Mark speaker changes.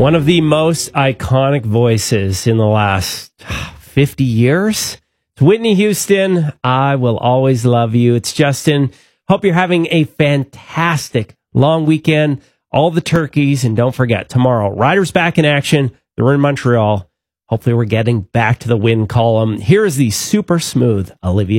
Speaker 1: One of the most iconic voices in the last 50 years. It's Whitney Houston. I will always love you. It's Justin. Hope you're having a fantastic long weekend. All the turkeys. And don't forget, tomorrow, Riders back in action. They're in Montreal. Hopefully we're getting back to the win column. Here is the super smooth Olivia